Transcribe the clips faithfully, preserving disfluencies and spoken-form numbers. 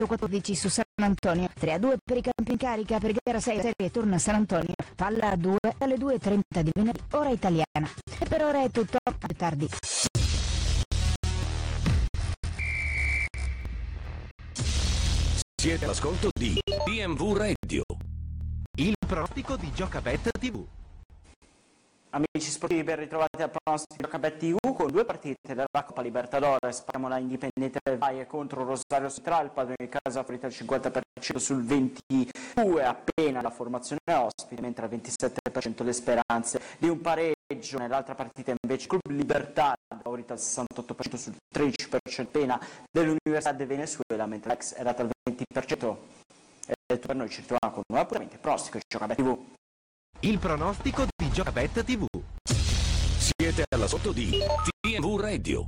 quattordici su San Antonio, tre a due per i campi in carica per gara sei serie torna a San Antonio, palla a due alle due e trenta di venerdì, ora italiana. E per ora è tutto, a più tardi. Siete all'ascolto di T M V Radio. Il pronostico di Giocabet tivù. Amici sportivi, ben ritrovati al pronostico di Giocabet tivù con due partite della Coppa Libertadores. Parliamo la Independiente del Valle contro Rosario Central, il padrone di casa ha favorito al cinquanta per cento sul ventidue appena la formazione ospite, mentre al ventisette per cento le speranze di un pareggio. Nell'altra partita invece Club Libertad favorito al sessantotto per cento sul tredici per cento appena dell'Università de Venezuela, mentre l'ex è data al venti per cento. E per noi ci ritroviamo con un nuovo appuntamento pronostico di Giocabet tivù. Il pronostico di Giocabet tivù. Siete all'ascolto di T M V Radio.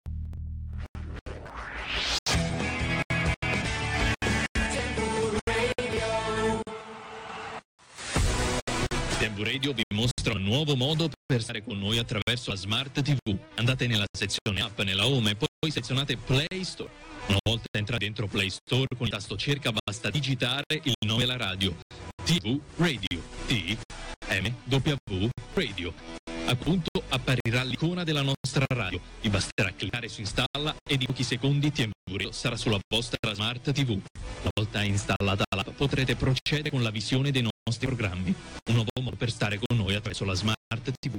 T M V Radio vi mostra un nuovo modo per stare con noi attraverso la Smart tivù. Andate nella sezione app, nella home e poi selezionate Play Store. Una volta entrate dentro Play Store con il tasto cerca basta digitare il nome della radio. T V Radio. T M W Radio. A punto apparirà l'icona della nostra radio. Vi basterà cliccare su installa e di pochi secondi T M V Radio sarà sulla vostra Smart tivù. Una volta installata l'app potrete procedere con la visione dei nostri programmi. Un nuovo modo per stare con noi attraverso la Smart tivù.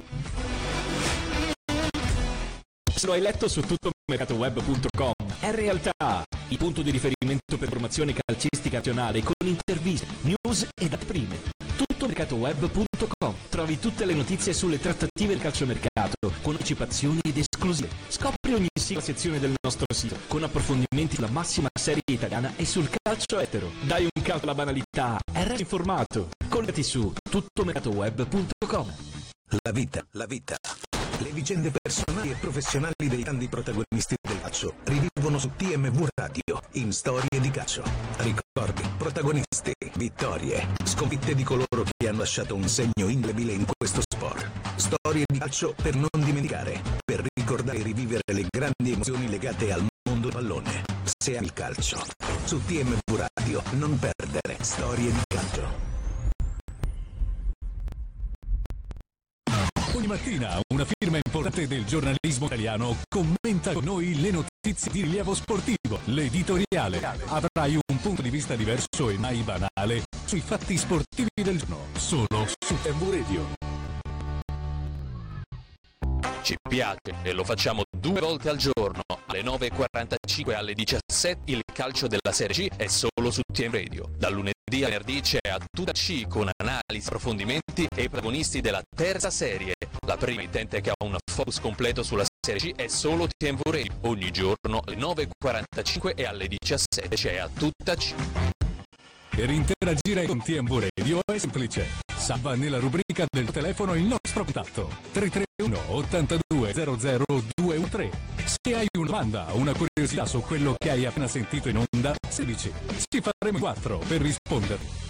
Se lo hai letto su tutto mercato web punto com, è realtà, il punto di riferimento per formazione calcistica nazionale con interviste, news e date prime. tutto mercato web punto com, trovi tutte le notizie sulle trattative del calciomercato, con anticipazioni ed esclusive. Scopri ogni singola sezione del nostro sito, con approfondimenti sulla massima serie italiana e sul calcio etero. Dai un calcio alla banalità e resti informato. Collegati su tutto mercato web punto com. La vita, la vita. Le vicende personali e professionali dei grandi protagonisti del calcio rivivono su T M V Radio in Storie di calcio. Ricordi, protagonisti, vittorie, sconfitte di coloro che hanno lasciato un segno indelebile in questo sport. Storie di calcio per non dimenticare, per ricordare e rivivere le grandi emozioni legate al mondo del pallone. Se ami il calcio, su T M V Radio non perdere Storie di calcio. Ogni mattina una firma importante del giornalismo italiano commenta con noi le notizie di rilievo sportivo. L'editoriale. Avrai un punto di vista diverso e mai banale sui fatti sportivi del giorno, solo su T M V Radio. Ci piace e lo facciamo due volte al giorno, alle nove e quarantacinque e alle diciassette. Il calcio della Serie C è solo su T M V Radio. Dal lunedì a venerdì c'è A Tutta C con analisi, approfondimenti e protagonisti della terza serie. La prima emittente che ha un focus completo sulla Serie C è solo T M V Radio. Ogni giorno alle nove e quarantacinque e alle diciassette c'è A Tutta C. Per interagire con T M V Radio è semplice. Salva nella rubrica del telefono il nostro contatto tre tre uno ottantadue zero zero due uno tre. Se hai una domanda o una curiosità su quello che hai appena sentito in onda, sedici. Ci faremo quattro per rispondere.